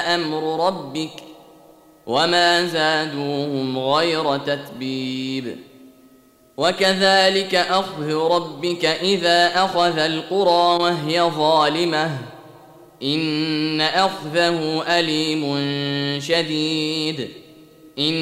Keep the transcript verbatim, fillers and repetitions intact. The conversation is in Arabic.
أمر ربك وما زادوهم غير تتبيب وكذلك أخذ ربك إذا أخذ القرى وهي ظالمة إن أخذه أليم شديد. إن